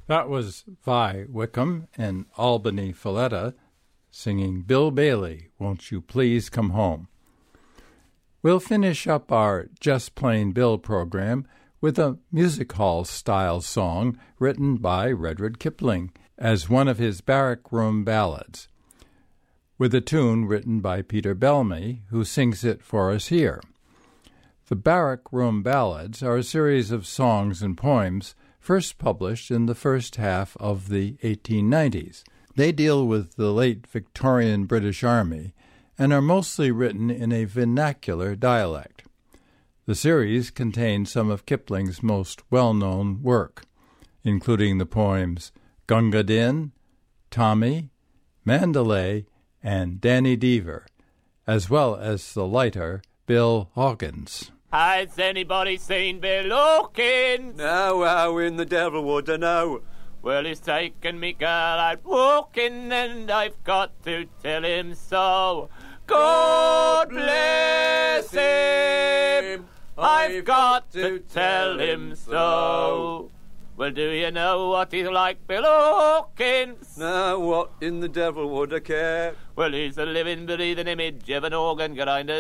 That was Vi Wickham and Albany Filletta singing Bill Bailey, Won't You Please Come Home. We'll finish up our Just Plain Bill program with a music hall-style song written by Rudyard Kipling as one of his barrack room ballads, with a tune written by Peter Bellamy, who sings it for us here. The Barrack Room Ballads are a series of songs and poems first published in the first half of the 1890s. They deal with the late Victorian British Army and are mostly written in a vernacular dialect. The series contains some of Kipling's most well-known work, including the poems Gunga Din, Tommy, Mandalay, and Danny Deever, as well as the lighter Bill Hawkins. Has anybody seen Bill Hawkins? No, how in the devil would I know? Well, he's taken me girl out walking, and I've got to tell him so. God bless him, I've got to tell him so. Well, do you know what he's like, Bill Hawkins? No, what in the devil would I care? Well, he's a living, breathing image of an organ grinder